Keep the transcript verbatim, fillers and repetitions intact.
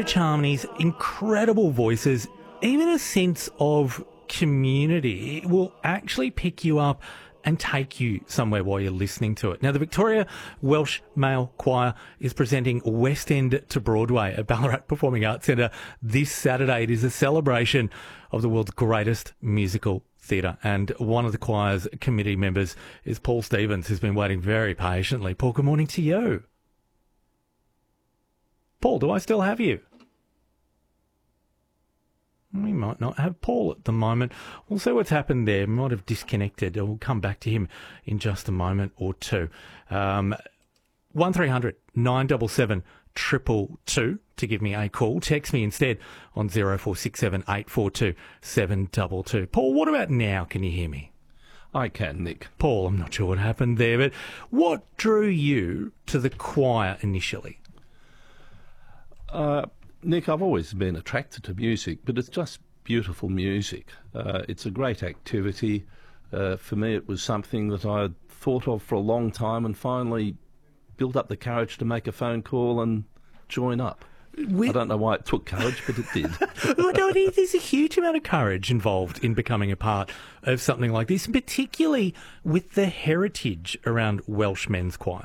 rich harmonies, incredible voices, even a sense of community. It will actually pick you up and take you somewhere while you're listening to it. Now, the Victoria Welsh Male Choir is presenting West End to Broadway at Ballarat Performing Arts Centre this Saturday. It is a celebration of the world's greatest musical theatre, and one of the choir's committee members is Paul Stevens, who's been waiting very patiently. Paul, good morning to you. Paul, do I still have you? We might not have Paul at the moment. We'll see what's happened there. Might have disconnected. We'll come back to him in just a moment or two. Um, one three hundred nine seven seven two two two to give me a call. Text me instead on zero four six seven eight four two seven two two. Paul, what about now? Can you hear me? I can, Nick. Paul, I'm not sure what happened there, but what drew you to the choir initially? Uh, Nick, I've always been attracted to music, but it's just beautiful music. Uh, it's a great activity. Uh, for me, it was something that I had thought of for a long time and finally built up the courage to make a phone call and join up. We... I don't know why it took courage, but it did. Well, no, there's a huge amount of courage involved in becoming a part of something like this, particularly with the heritage around Welsh men's choir.